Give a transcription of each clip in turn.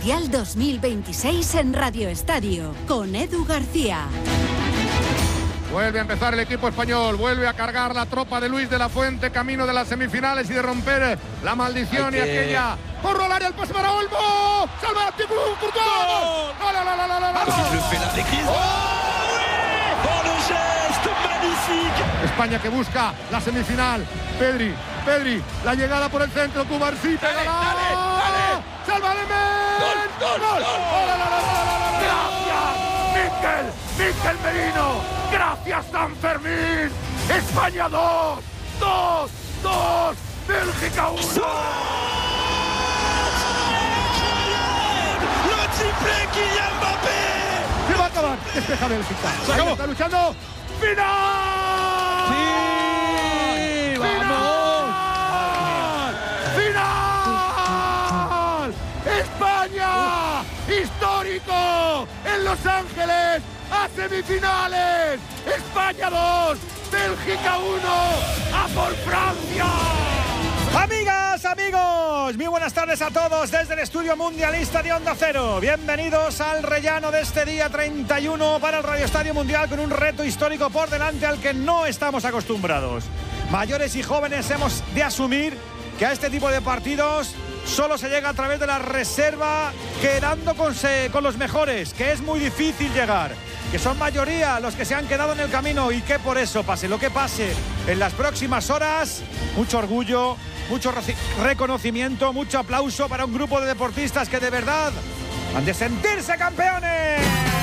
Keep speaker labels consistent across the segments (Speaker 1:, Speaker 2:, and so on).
Speaker 1: Mundial 2026 en Radio Estadio, con Edu García.
Speaker 2: Vuelve a empezar el equipo español, vuelve a cargar la tropa de Luis de la Fuente, camino de las semifinales y de romper la maldición y aquella. ¡Corro al área, el pase para Olmo! ¡Salva a Thibaut Courtois! España que busca la semifinal. Pedri, la llegada por el centro, Cubarsí, pégala. ¡Dale! ¡Salva de Men! ¡Gol! ¡Gracias, Mikel Merino! ¡Gracias, San Fermín! ¡España 2! ¡Bélgica 1!
Speaker 3: ¡Lo triplé Kylian Mbappé!
Speaker 2: ¡Se va a acabar! ¡Despeja Bélgica! ¡Se acabó! ¡Está luchando! ¡Final!
Speaker 4: ¡Sí! ¡Vamos!
Speaker 2: ¡Final! ¡España! ¡Histórico! ¡En Los Ángeles! ¡A semifinales! ¡España 2! ¡Bélgica 1! ¡A por Francia!
Speaker 4: Amigas, amigos, muy buenas tardes a todos desde el estudio mundialista de Onda Cero. Bienvenidos al rellano de este día 31 para el Radio Estadio Mundial, con un reto histórico por delante al que no estamos acostumbrados. Mayores y jóvenes hemos de asumir que a este tipo de partidos solo se llega a través de la reserva, quedando con los mejores, que es muy difícil llegar, que son mayoría los que se han quedado en el camino y que por eso, pase lo que pase en las próximas horas, mucho orgullo, mucho reconocimiento, mucho aplauso para un grupo de deportistas que de verdad han de sentirse campeones.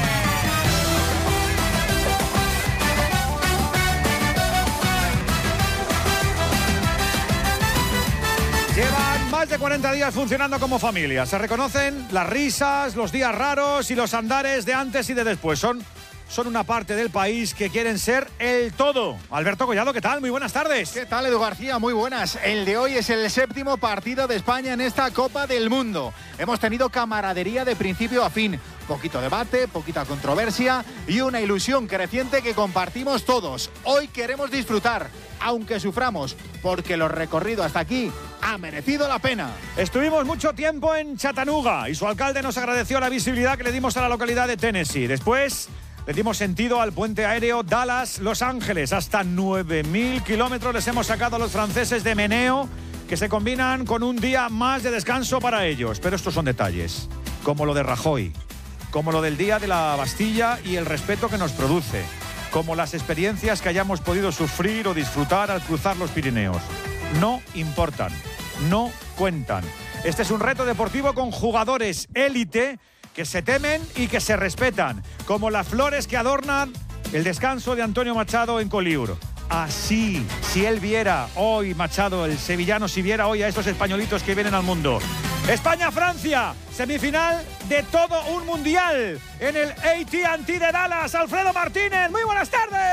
Speaker 4: Llevan más de 40 días funcionando como familia. Se reconocen las risas, los días raros y los andares de antes y de después. Son una parte del país que quieren ser el todo. Alberto Collado, ¿qué tal? Muy buenas tardes.
Speaker 5: ¿Qué tal, Edu García? Muy buenas. El de hoy es el 7º partido de España en esta Copa del Mundo. Hemos tenido camaradería de principio a fin. Poquito debate, poquita controversia y una ilusión creciente que compartimos todos. Hoy queremos disfrutar, aunque suframos, porque lo recorrido hasta aquí ha merecido la pena.
Speaker 4: Estuvimos mucho tiempo en Chattanooga y su alcalde nos agradeció la visibilidad que le dimos a la localidad de Tennessee. Después le dimos sentido al puente aéreo Dallas-Los Ángeles. Hasta 9.000 kilómetros les hemos sacado a los franceses de meneo, que se combinan con un día más de descanso para ellos. Pero estos son detalles, como lo de Rajoy, como lo del Día de la Bastilla y el respeto que nos produce, como las experiencias que hayamos podido sufrir o disfrutar al cruzar los Pirineos. No importan, no cuentan. Este es un reto deportivo con jugadores élite que se temen y que se respetan, como las flores que adornan el descanso de Antonio Machado en Coliur. Así, si él viera hoy, Machado, el sevillano, si viera hoy a estos españolitos que vienen al mundo. España-Francia, semifinal de todo un mundial en el AT&T de Dallas. Alfredo Martínez, muy buenas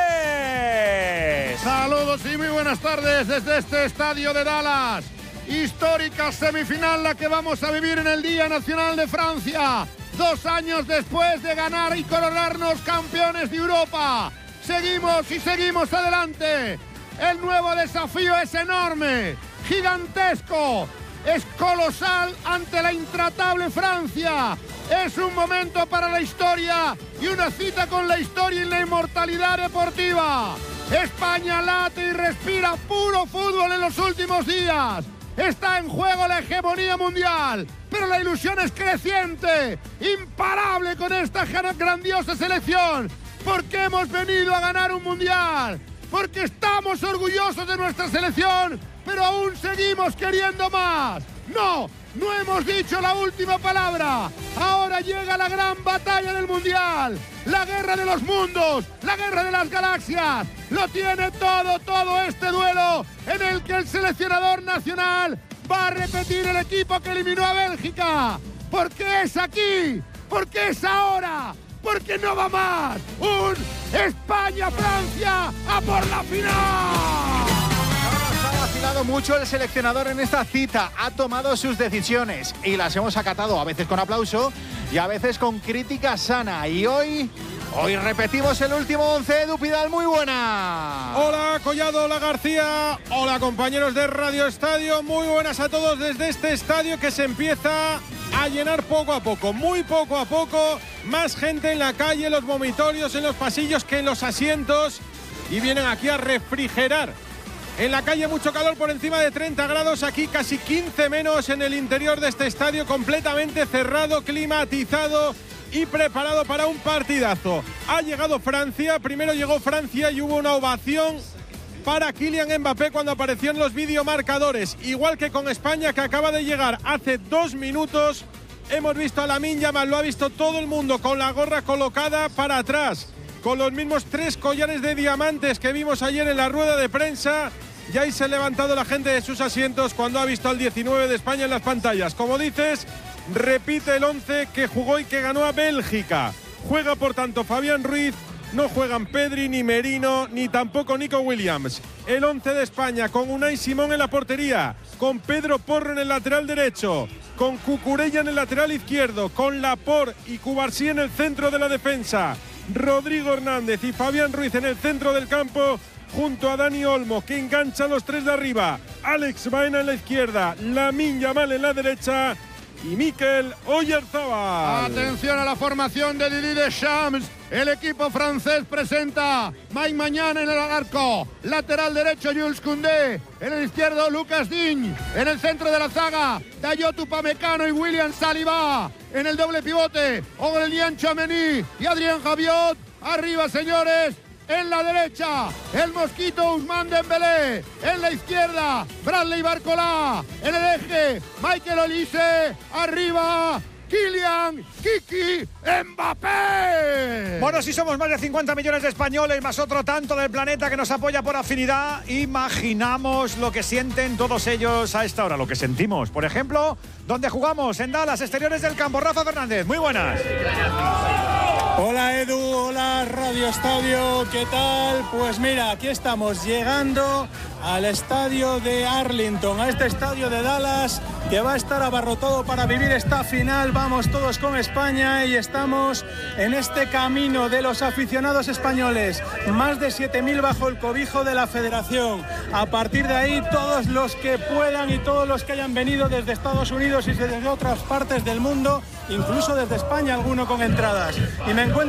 Speaker 4: tardes.
Speaker 2: Saludos y muy buenas tardes desde este estadio de Dallas. Histórica semifinal la que vamos a vivir en el Día Nacional de Francia. 2 años después de ganar y coronarnos campeones de Europa. Seguimos y seguimos adelante. El nuevo desafío es enorme, gigantesco, es colosal ante la intratable Francia. Es un momento para la historia y una cita con la historia y la inmortalidad deportiva. España late y respira puro fútbol en los últimos días. Está en juego la hegemonía mundial, pero la ilusión es creciente, imparable con esta grandiosa selección, porque hemos venido a ganar un mundial, porque estamos orgullosos de nuestra selección, pero aún seguimos queriendo más. No hemos dicho la última palabra. Ahora llega la gran batalla del mundial, la guerra de los mundos, la guerra de las galaxias. Lo tiene todo este duelo en el que el seleccionador nacional va a repetir el equipo que eliminó a Bélgica. Porque es aquí, porque es ahora, porque no va más. Un España-Francia a por la final.
Speaker 5: Ha vacilado mucho el seleccionador en esta cita, ha tomado sus decisiones y las hemos acatado, a veces con aplauso y a veces con crítica sana. Y hoy repetimos el último 11. Edu Pidal, muy buena.
Speaker 6: Hola Collado, hola García, hola compañeros de Radio Estadio, muy buenas a todos desde este estadio que se empieza a llenar poco a poco, muy poco a poco. Más gente en la calle, en los vomitorios, en los pasillos que en los asientos. Y vienen aquí a refrigerar. En la calle mucho calor, por encima de 30 grados, aquí casi 15 menos en el interior de este estadio, completamente cerrado, climatizado y preparado para un partidazo. Ha llegado Francia, primero llegó Francia y hubo una ovación para Kylian Mbappé cuando apareció en los videomarcadores. Igual que con España, que acaba de llegar hace 2 minutos. Hemos visto a Lamine Yamal, lo ha visto todo el mundo con la gorra colocada para atrás, con los mismos 3 collares de diamantes que vimos ayer en la rueda de prensa. Y ahí se ha levantado la gente de sus asientos cuando ha visto al 19 de España en las pantallas. Como dices, repite el 11 que jugó y que ganó a Bélgica. Juega por tanto Fabián Ruiz, no juegan Pedri, ni Merino, ni tampoco Nico Williams. El 11 de España con Unai Simón en la portería, con Pedro Porro en el lateral derecho, con Cucurella en el lateral izquierdo, con Laporte y Cubarsí en el centro de la defensa, Rodrigo Hernández y Fabián Ruiz en el centro del campo, junto a Dani Olmo, que engancha a los 3 de arriba, Alex Baena en la izquierda, Lamine Yamal en la derecha y Mikel Oyarzabal.
Speaker 2: Atención a la formación de Didier Deschamps. El equipo francés presenta Mike Maignan en el arco, lateral derecho Jules Koundé, en el izquierdo Lucas Digne, en el centro de la zaga Dayot Upamecano y William Saliba, en el doble pivote Aurélien Tchouameni y Adrien Rabiot. Arriba, señores, en la derecha el mosquito Ousmane Dembélé, en la izquierda Bradley Barcola, en el eje Michael Olise, arriba Kylian Kiki Mbappé.
Speaker 4: Bueno, si somos más de 50 millones de españoles, más otro tanto del planeta que nos apoya por afinidad, imaginamos lo que sienten todos ellos a esta hora, lo que sentimos. Por ejemplo, ¿dónde jugamos? En Dallas, exteriores del campo. Rafa Fernández, muy buenas.
Speaker 7: Hola Edu, hola Radio Estadio, ¿qué tal? Pues mira, aquí estamos llegando al estadio de Arlington, a este estadio de Dallas que va a estar abarrotado para vivir esta final. Vamos todos con España y estamos en este camino de los aficionados españoles, más de 7.000 bajo el cobijo de la Federación. A partir de ahí, todos los que puedan y todos los que hayan venido desde Estados Unidos y desde otras partes del mundo, incluso desde España, alguno con entradas. Y me encuentro